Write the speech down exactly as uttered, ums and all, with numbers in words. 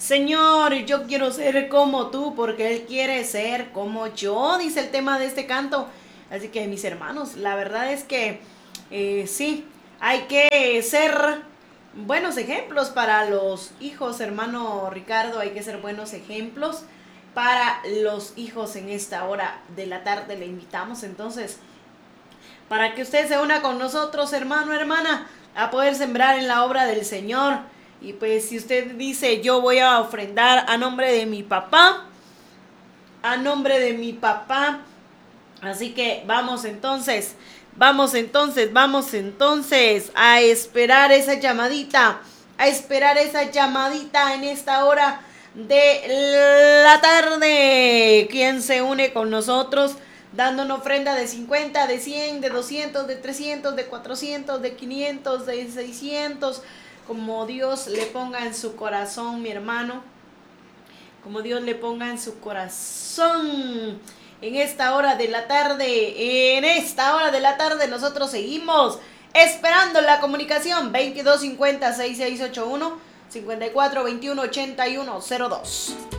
Señor, yo quiero ser como tú porque Él quiere ser como yo, dice el tema de este canto. Así que mis hermanos, la verdad es que eh, sí, hay que ser buenos ejemplos para los hijos, hermano Ricardo, hay que ser buenos ejemplos para los hijos en esta hora de la tarde. Le invitamos entonces para que usted se una con nosotros, hermano, hermana, a poder sembrar en la obra del Señor. Y pues si usted dice, yo voy a ofrendar a nombre de mi papá, a nombre de mi papá, así que vamos entonces, vamos entonces, vamos entonces a esperar esa llamadita, a esperar esa llamadita en esta hora de la tarde. ¿Quién se une con nosotros? Dando una ofrenda de cincuenta, de cien, de doscientos, de trescientos, de cuatrocientos, de quinientos, de seiscientos. Como Dios le ponga en su corazón, mi hermano. Como Dios le ponga en su corazón. En esta hora de la tarde, en esta hora de la tarde nosotros seguimos esperando la comunicación. veintidós cincuenta, sesenta y seis ochenta y uno, cincuenta y cuatro veintiuno ochenta y uno cero dos.